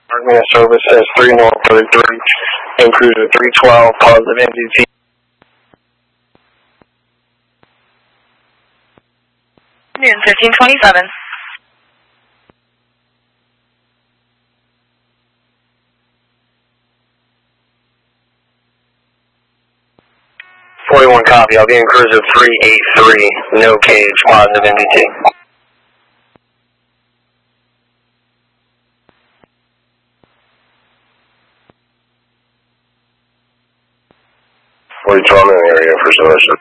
Army service says 3 North 33, and cruiser 312, positive NGT. Noon 1527. .41 copy, I'll be in cruiser 383, no cage, positive NGT. I'm in the area for service.